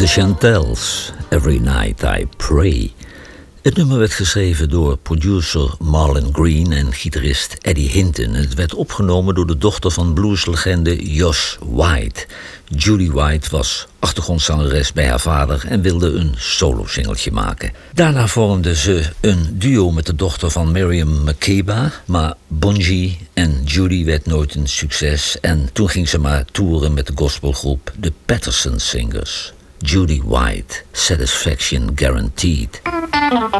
The Chantels, Every Night I Pray. Het nummer werd geschreven door producer Marlon Green en gitarist Eddie Hinton. Het werd opgenomen door de dochter van blueslegende Josh White. Judy White was achtergrondzangeres bij haar vader en wilde een solo-singeltje maken. Daarna vormden ze een duo met de dochter van Miriam Makeba, maar Bunji en Judy werd nooit een succes en toen ging ze maar toeren met de gospelgroep The Patterson Singers. Judy White, Satisfaction Guaranteed.